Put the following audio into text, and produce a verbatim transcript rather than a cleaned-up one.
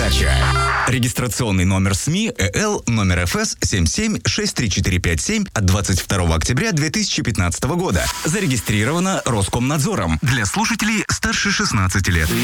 передача. Регистрационный номер СМИ ЭЛ номер эф эс семь семь шесть три четыре пять семь от двадцать второго октября две тысячи пятнадцатого года. Зарегистрировано Роскомнадзором для слушателей старше шестнадцати лет.